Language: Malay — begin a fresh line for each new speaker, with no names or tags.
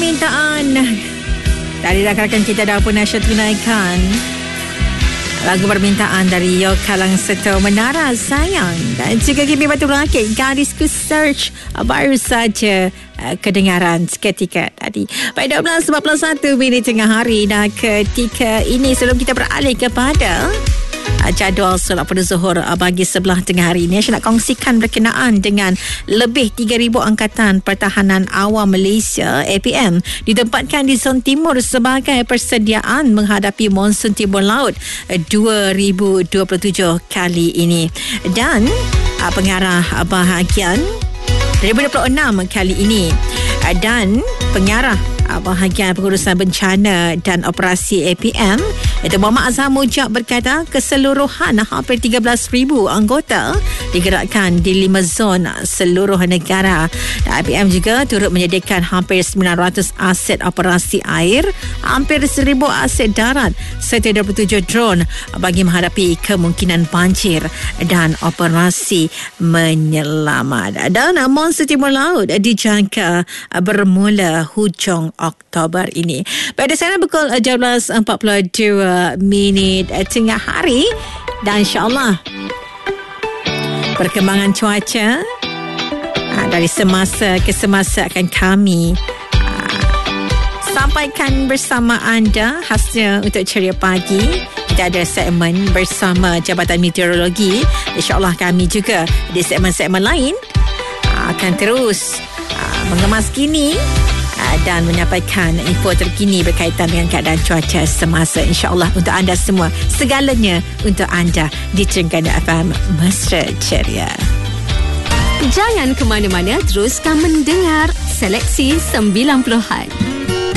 permintaan dari rakan-rakan kita dah pun Nasya tunaikan lagu permintaan dari Yokalang Seto Menara Sayang dan juga Kimi Batu Rakit Gadisku Search baru saja kedengaran seketika tadi. Baik, 12.41 tengah hari dah ketika ini sebelum kita beralih kepada jadual solat pada zuhur bagi sebelah tengah hari ini. Saya nak kongsikan berkenaan dengan lebih 3,000 angkatan pertahanan awam Malaysia APM ditempatkan di zon timur sebagai persediaan menghadapi monsun timur laut 2027 kali ini. Dan pengarah bahagian 2026 kali ini dan pengarah bahagian pengurusan bencana dan operasi APM iaitu Muhammad Azhar Mujab berkata keseluruhan hampir 13,000 anggota digerakkan di 5 zon seluruh negara. APM juga turut menyediakan hampir 900 aset operasi air, hampir 1,000 aset darat serta 27 drone bagi menghadapi kemungkinan banjir dan operasi menyelamat. Dan monsun timur laut dijangka bermula hujung Oktober ini. Pada sana pukul 12.42 tengah hari dan insyaAllah perkembangan cuaca dari semasa ke semasa akan kami sampaikan bersama anda khasnya untuk Ceria Pagi. Kita ada segmen bersama Jabatan Meteorologi. InsyaAllah kami juga di segmen-segmen lain akan terus mengemas kini dan menyampaikan info terkini berkaitan dengan keadaan cuaca semasa. InsyaAllah untuk anda semua, segalanya untuk anda di Trengganu FM Mesra Ceria.
Jangan ke mana-mana, teruskan mendengar Seleksi 90-an.